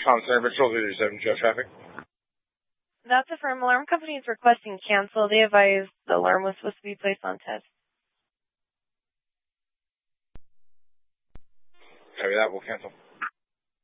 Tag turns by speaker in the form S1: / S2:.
S1: Com Center Patrol 337, show traffic.
S2: That's a firm. Alarm company is requesting cancel. They advised the alarm was supposed to be placed on test.
S1: Copy that, we'll cancel.